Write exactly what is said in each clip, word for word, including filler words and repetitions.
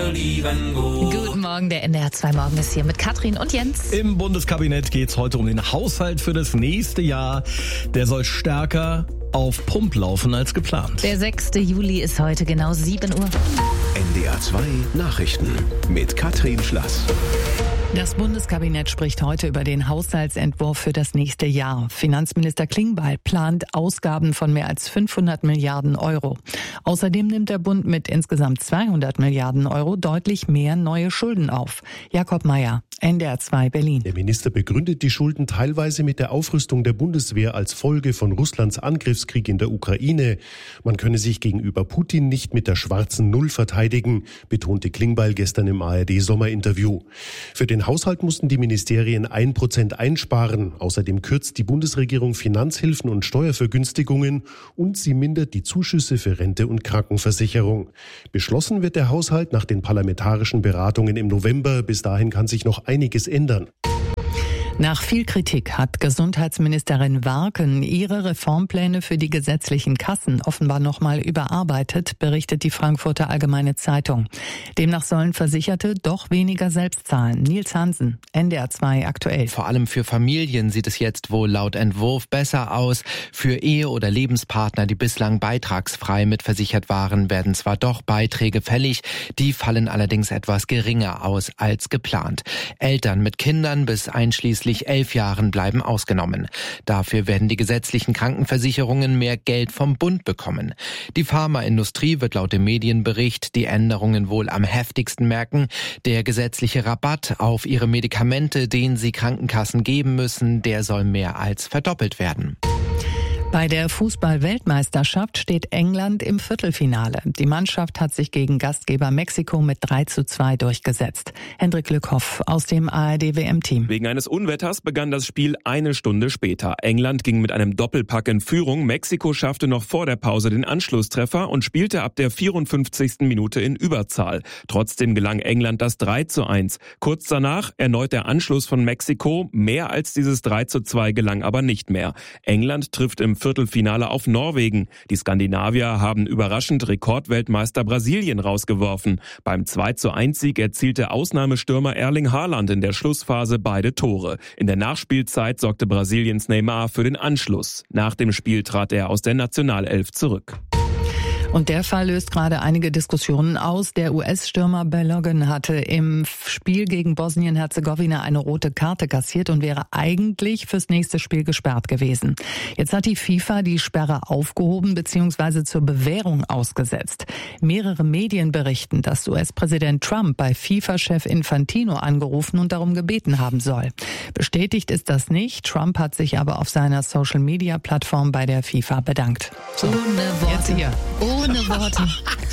wir lieben gut. Guten Morgen, der N D R zwei Morgen ist hier mit Katrin und Jens. Im Bundeskabinett geht es heute um den Haushalt für das nächste Jahr. Der soll stärker auf Pump laufen als geplant. Der sechster Juli ist heute genau sieben Uhr. N D R zwei Nachrichten mit Katrin Schlass. Das Bundeskabinett spricht heute über den Haushaltsentwurf für das nächste Jahr. Finanzminister Klingbeil plant Ausgaben von mehr als fünfhundert Milliarden Euro. Außerdem nimmt der Bund mit insgesamt zweihundert Milliarden Euro deutlich mehr neue Schulden auf. Jakob Mayer, N D R zwei Berlin. Der Minister begründet die Schulden teilweise mit der Aufrüstung der Bundeswehr als Folge von Russlands Angriffskrieg in der Ukraine. Man könne sich gegenüber Putin nicht mit der schwarzen Null verteidigen, betonte Klingbeil gestern im A R D-Sommerinterview. Für den Haushalt mussten die Ministerien ein Prozent einsparen. Außerdem kürzt die Bundesregierung Finanzhilfen und Steuervergünstigungen und sie mindert die Zuschüsse für Rente und Krankenversicherung. Beschlossen wird der Haushalt nach den parlamentarischen Beratungen im November. Bis dahin kann sich noch einiges ändern. Nach viel Kritik hat Gesundheitsministerin Warken ihre Reformpläne für die gesetzlichen Kassen offenbar nochmal überarbeitet, berichtet die Frankfurter Allgemeine Zeitung. Demnach sollen Versicherte doch weniger selbst zahlen. Nils Hansen, N D R zwei aktuell. Vor allem für Familien sieht es jetzt wohl laut Entwurf besser aus. Für Ehe- oder Lebenspartner, die bislang beitragsfrei mitversichert waren, werden zwar doch Beiträge fällig, die fallen allerdings etwas geringer aus als geplant. Eltern mit Kindern bis einschließlich elf Jahren bleiben ausgenommen. Dafür werden die gesetzlichen Krankenversicherungen mehr Geld vom Bund bekommen. Die Pharmaindustrie wird laut dem Medienbericht die Änderungen wohl am heftigsten merken. Der gesetzliche Rabatt auf ihre Medikamente, den sie Krankenkassen geben müssen, der soll mehr als verdoppelt werden. Bei der Fußball-Weltmeisterschaft steht England im Viertelfinale. Die Mannschaft hat sich gegen Gastgeber Mexiko mit drei zu zwei durchgesetzt. Hendrik Lückhoff aus dem A R D-W M-Team. Wegen eines Unwetters begann das Spiel eine Stunde später. England ging mit einem Doppelpack in Führung. Mexiko schaffte noch vor der Pause den Anschlusstreffer und spielte ab der vierundfünfzigsten Minute in Überzahl. Trotzdem gelang England das drei zu eins. Kurz danach erneut der Anschluss von Mexiko. Mehr als dieses drei zu zwei gelang aber nicht mehr. England trifft im Viertelfinale auf Norwegen. Die Skandinavier haben überraschend Rekordweltmeister Brasilien rausgeworfen. Beim zwei zu eins Sieg erzielte Ausnahmestürmer Erling Haaland in der Schlussphase beide Tore. In der Nachspielzeit sorgte Brasiliens Neymar für den Anschluss. Nach dem Spiel trat er aus der Nationalelf zurück. Und der Fall löst gerade einige Diskussionen aus. Der U S-Stürmer Balogun hatte im Spiel gegen Bosnien-Herzegowina eine rote Karte kassiert und wäre eigentlich fürs nächste Spiel gesperrt gewesen. Jetzt hat die FIFA die Sperre aufgehoben bzw. zur Bewährung ausgesetzt. Mehrere Medien berichten, dass U S-Präsident Trump bei FIFA-Chef Infantino angerufen und darum gebeten haben soll. Bestätigt ist das nicht. Trump hat sich aber auf seiner Social-Media-Plattform bei der FIFA bedankt. So, ohne Worte. Jetzt hier. Ohne Worte.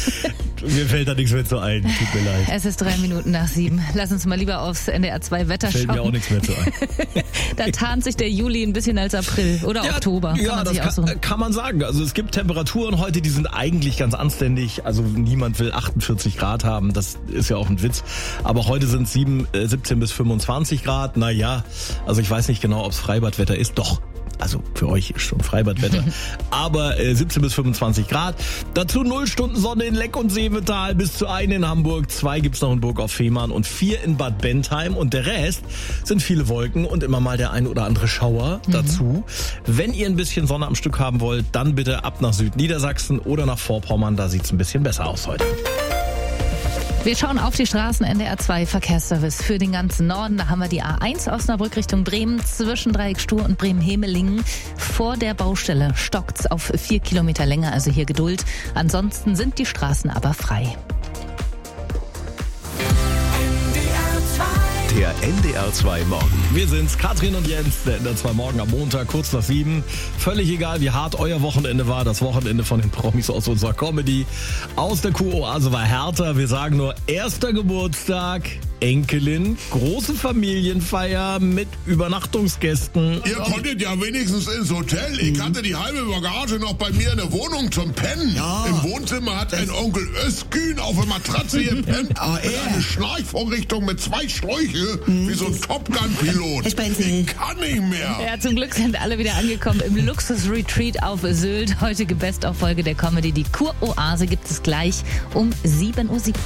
Mir fällt da nichts mehr zu ein, tut mir leid. Es ist drei Minuten nach sieben. Lass uns mal lieber aufs N D R zwei Wetter Fällt schauen. mir auch nichts mehr zu ein. Da tarnt sich der Juli ein bisschen als April oder ja, Oktober. Kann ja, man das sich aussuchen. kann, kann man sagen. Also es gibt Temperaturen heute, die sind eigentlich ganz anständig. Also niemand will achtundvierzig Grad haben, das ist ja auch ein Witz. Aber heute sind es siebzehn bis fünfundzwanzig Grad. Naja, also ich weiß nicht genau, ob es Freibadwetter ist. Doch. Also für euch ist schon Freibadwetter. Aber äh, siebzehn bis fünfundzwanzig Grad. Dazu null Stunden Sonne in Leck und Seevetal, bis zu ein in Hamburg, zwei gibt's noch in Burg auf Fehmarn und vier in Bad Bentheim. Und der Rest sind viele Wolken und immer mal der ein oder andere Schauer mhm. dazu. Wenn ihr ein bisschen Sonne am Stück haben wollt, dann bitte ab nach Südniedersachsen oder nach Vorpommern. Da sieht's ein bisschen besser aus heute. Wir schauen auf die Straßen. N D R zwei Verkehrsservice für den ganzen Norden. Da haben wir die A eins Osnabrück Richtung Bremen zwischen Dreieck Stur und Bremen-Hemelingen. Vor der Baustelle stockt's auf vier Kilometer länger, also hier Geduld. Ansonsten sind die Straßen aber frei. Der N D R zwei Morgen. Wir sind's, Katrin und Jens, der N D R zwei Morgen am Montag, kurz nach sieben. Völlig egal, wie hart euer Wochenende war. Das Wochenende von den Promis aus unserer Comedy. Aus der Q-Oase war härter. Wir sagen nur erster Geburtstag, Enkelin, große Familienfeier mit Übernachtungsgästen. Ihr konntet ja wenigstens ins Hotel. Ich hatte die halbe Bagage noch bei mir in der Wohnung zum Pennen. Ja. Im Wohnzimmer hat ein Onkel Özgün auf der Matratze gepennt. Ah, mit er. einer Schnarchvorrichtung mit zwei Schläuche, wie so ein Top Gun-Pilot. Ich bin's Ich nicht. kann nicht mehr. Ja, zum Glück sind alle wieder angekommen im Luxus-Retreat auf Sylt. Heutige Best-of-Folge der Comedy. Die Kur-Oase gibt es gleich um sieben Uhr sieben.